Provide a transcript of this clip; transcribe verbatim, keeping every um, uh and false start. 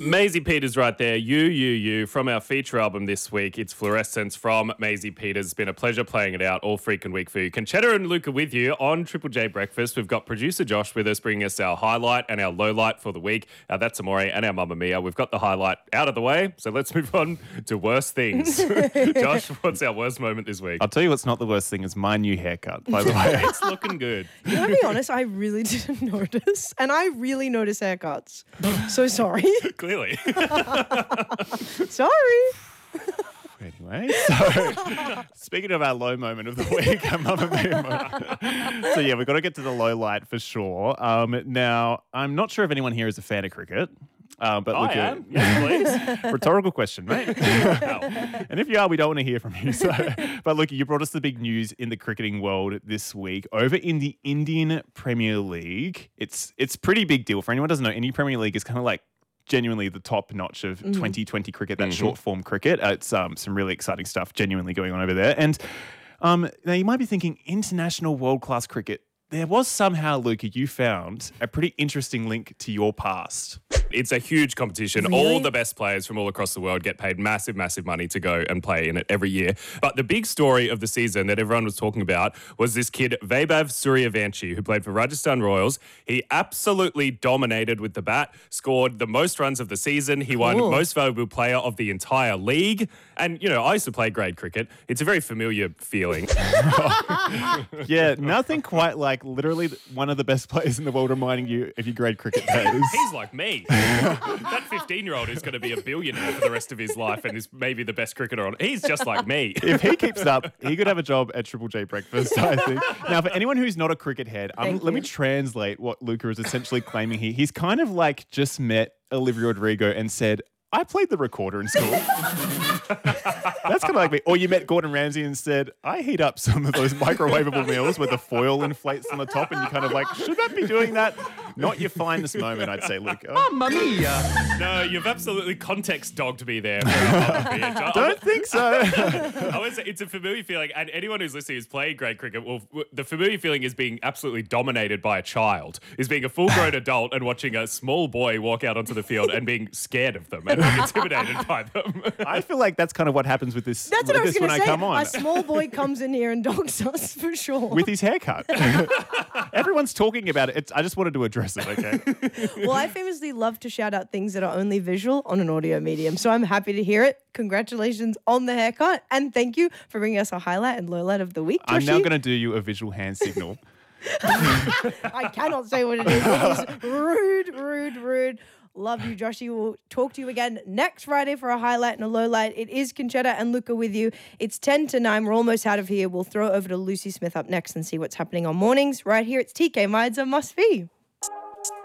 Maisie Peters right there. You, you, you. From our feature album this week, it's Fluorescence from Maisie Peters. It's been a pleasure playing it out all freaking week for you. Conchetta and Luca with you on Triple J Breakfast. We've got producer Josh with us, bringing us our highlight and our low light for the week. Uh, that's Amore and our Mamma Mia. We've got the highlight out of the way, so let's move on to worse things. Josh, what's our worst moment this week? I'll tell you what's not the worst thing is my new haircut, by the way. It's looking good. You know, to be honest, I really didn't notice. And I really notice haircuts. So sorry. Clearly. Sorry. Anyway, so speaking of our low moment of the week, I'm Mamma Mia moment. So yeah, we've got to get to the low light for sure. Um, now, I'm not sure if anyone here is a fan of cricket. Uh, but I look, am. Yes, please. Rhetorical question, mate. And if you are, we don't want to hear from you. So, but look, you brought us the big news in the cricketing world this week. Over in the Indian Premier League, it's it's pretty big deal. For anyone who doesn't know, Indian Premier League is kind of like genuinely the top notch of mm. twenty twenty cricket, that mm-hmm. short form cricket. Uh, it's um, some really exciting stuff genuinely going on over there. And um, now you might be thinking, international world class cricket. There was somehow, Luca, you found a pretty interesting link to your past. It's a huge competition. Really? All the best players from all across the world get paid massive, massive money to go and play in it every year. But the big story of the season that everyone was talking about was this kid, Vaibhav Suryavanshi, who played for Rajasthan Royals. He absolutely dominated with the bat, scored the most runs of the season. He won Cool. most valuable player of the entire league. And, you know, I used to play grade cricket. It's a very familiar feeling. Yeah, nothing quite like literally one of the best players in the world reminding you of your grade cricket days. He's like me. That fifteen-year-old is going to be a billionaire for the rest of his life and is maybe the best cricketer on. He's just like me. If he keeps up, he could have a job at Triple J Breakfast, I think. Now, for anyone who's not a cricket head, um, let me translate what Luca is essentially claiming here. He's kind of like just met Olivia Rodrigo and said, I played the recorder in school. That's kind of like me. Or you met Gordon Ramsay and said, I heat up some of those microwavable meals where the foil inflates on the top and you're kind of like, should that be doing that? Not your finest moment, I'd say, Luke. Oh. Mamma mia. No, you've absolutely context dogged me there. For our Mia. I, Don't think so. I would say it's a familiar feeling, and anyone who's listening who's played grade cricket, well, the familiar feeling is being absolutely dominated by a child, is being a full-grown adult and watching a small boy walk out onto the field and being scared of them and being intimidated by them. I feel like that's kind of what happens with this, That's what with I was this when going I to say. come on. A small boy comes in here and dogs us for sure. With his haircut. Everyone's talking about it. It's, I just wanted to address it, okay? Well, I famously love to shout out things that are only visual on an audio medium, so I'm happy to hear it. Congratulations on the haircut, and thank you for bringing us a highlight and lowlight of the week, Joshie. I'm now going to do you a visual hand signal. I cannot say what it is. It is rude, rude, rude. Love you, Joshie. We'll talk to you again next Friday for a highlight and a low light. It is Conchetta and Luca with you. It's ten to nine. We're almost out of here. We'll throw it over to Lucy Smith up next and see what's happening on mornings. Right here, it's T K Mides on Must Be.